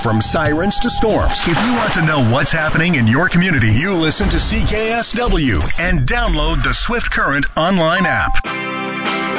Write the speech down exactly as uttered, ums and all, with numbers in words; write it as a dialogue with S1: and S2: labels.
S1: from sirens to storms. If you want to know what's happening in your community, you listen to C K S W and download the Swift Current online app.